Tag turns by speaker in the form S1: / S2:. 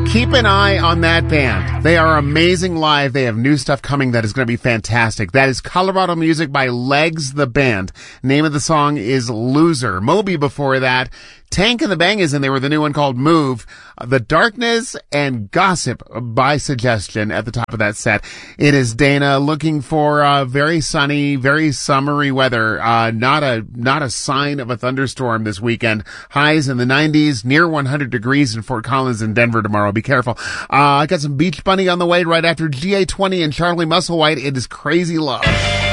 S1: Keep an eye on that band. They are amazing live. They have new stuff coming that is going to be fantastic. That is Colorado Music by Legs the Band. Name of the song is Loser. Moby before that. Tank and the Bangers, and they were the new one called Move. The Darkness and Gossip by Suggestion at the top of that set. It is Dana looking for very sunny, very summery weather. Not a sign of a thunderstorm this weekend. Highs in the 90s, near 100 degrees in Fort Collins and Denver tomorrow. Be careful. I got some Beach Bunny on the way right after GA20 and Charlie Musselwhite. It is Crazy Love.